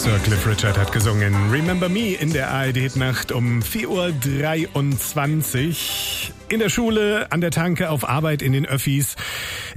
Sir Cliff Richard hat gesungen Remember Me in der ARD-Nacht um 4:23 Uhr. In der Schule, an der Tanke, auf Arbeit, in den Öffis.